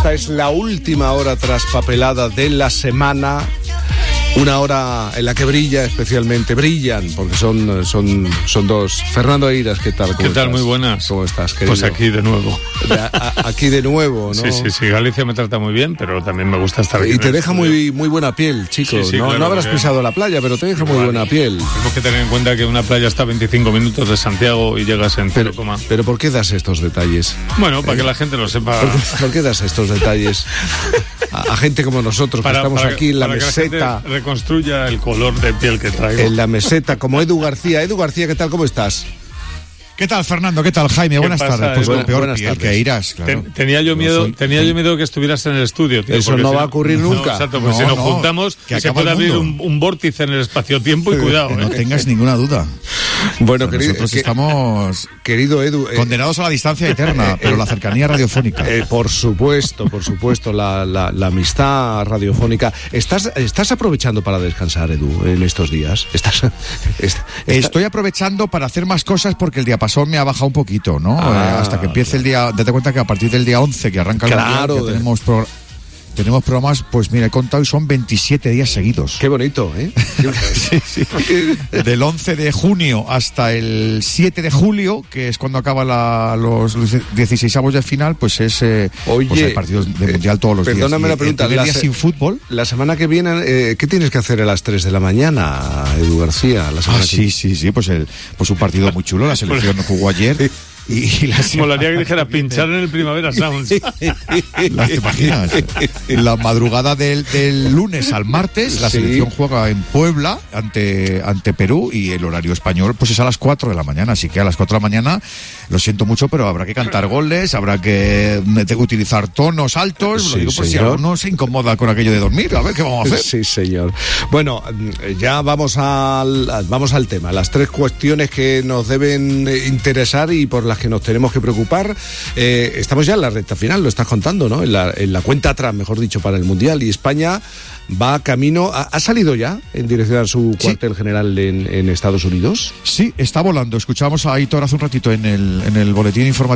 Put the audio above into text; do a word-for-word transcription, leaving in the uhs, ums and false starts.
Esta es la última hora traspapelada de la semana. Una hora en la que brilla especialmente, brillan, porque son, son, son dos. Fernando Eiras, ¿qué tal? ¿Qué tal? Muy buenas. ¿Cómo estás, querido? Pues aquí de nuevo. De, a, aquí de nuevo, ¿no? Sí, sí, sí. Galicia me trata muy bien, pero también me gusta estar aquí. Y te deja muy, muy buena piel, chico. Sí, sí, no, claro, no habrás porque... pisado la playa, pero te deja Igual, muy buena piel. Tenemos que tener en cuenta que una playa está a veinticinco minutos de Santiago y llegas en cero, pero, pero ¿por qué das estos detalles? Bueno, para ¿Eh? que la gente lo sepa. ¿Por qué, ¿por qué das estos detalles? A, a gente como nosotros, para, que estamos para, aquí en la para meseta. Que la gente reconstruya el color de piel que traigo. En la meseta, como Edu García. Edu García, ¿qué tal? ¿Cómo estás? ¿Qué tal, Fernando? ¿Qué tal, Jaime? Buenas pasa, tardes. Pues Buena, con peor buenas piel tardes. que Eiras, claro. Ten, tenía yo miedo, soy... tenía yo miedo que estuvieras en el estudio, tío. Eso no si va a ocurrir no, nunca. Exacto, pues No, si nos no, juntamos, que se acaba puede el abrir mundo. un, un vórtice en el espacio-tiempo y cuidado. Que no ¿eh? tengas ninguna duda. Bueno, O sea, querido, nosotros que, estamos querido Edu. Eh, condenados a la distancia eterna, pero la cercanía radiofónica. Eh, por supuesto, por supuesto, la, la, la amistad radiofónica. ¿Estás, ¿Estás aprovechando para descansar, Edu, en estos días? ¿Estás, est, est, Estoy aprovechando para hacer más cosas porque el diapasón me ha bajado un poquito, ¿no? Ah, eh, hasta que empiece el día. Date cuenta que a partir del día once, que arranca el Claro, mundial, ya de- tenemos pro- tenemos programas, pues mira, he contado y son veintisiete días seguidos. Qué bonito, ¿eh? Sí, sí. Del once de junio hasta el siete de julio, que es cuando acaba la, los, los dieciseisavos de final, pues es eh, Oye, pues hay partidos de mundial todos los días. perdóname Y la el pregunta, primer la día se- sin fútbol. La semana que viene, eh, ¿qué tienes que hacer a las tres de la mañana, Edu García? La semana Ah, que sí, sí, sí, pues el pues un partido muy chulo, la selección jugó ayer. Y, y la Molaría que dijera pinchar en el Primavera Sound. ¿Las te imaginas? La madrugada del, del lunes al martes, la Sí. selección juega en Puebla ante, ante Perú y el horario español pues es a las cuatro de la mañana. Así que a las cuatro de la mañana, lo siento mucho, pero habrá que cantar goles, habrá que eh, utilizar tonos altos. Sí, lo digo por si señor. alguno se incomoda con aquello de dormir. A ver qué vamos a hacer. Sí, señor. Bueno, ya vamos al, vamos al tema. Las tres cuestiones que nos deben interesar y por las que nos tenemos que preocupar. Eh, estamos ya en la recta final, lo estás contando, ¿no? En la, en la cuenta atrás, mejor dicho, para el Mundial. Y España va camino... ¿Ha, ha salido ya en dirección a su Sí. cuartel general en, en Estados Unidos? Sí, está volando. Escuchamos a Aitor hace un ratito en el, en el boletín informativo